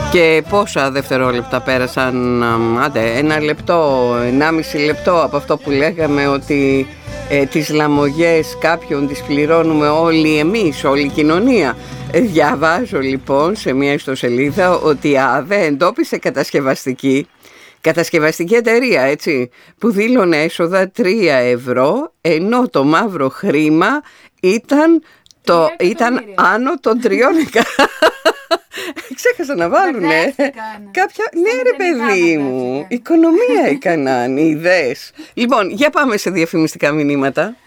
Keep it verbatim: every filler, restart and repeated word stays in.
Και πόσα δευτερόλεπτα πέρασαν, άντε, ένα λεπτό, ενάμιση λεπτό από αυτό που λέγαμε ότι ε, τις λαμογές κάποιων τις πληρώνουμε όλοι εμείς, όλη η κοινωνία. Ε, διαβάζω λοιπόν σε μια ιστοσελίδα ότι η ΑΔΕ εντόπισε κατασκευαστική Κατασκευαστική εταιρεία, έτσι, που δήλωνε έσοδα τρία ευρώ, ενώ το μαύρο χρήμα ήταν, το, ήταν άνω των τριών εκατομμυρίων. Ξέχασα να βάλουνε κάποια. Ναι ρε παιδί μου, οικονομία έκαναν οι ιδέες. Λοιπόν, για πάμε σε διαφημιστικά μηνύματα.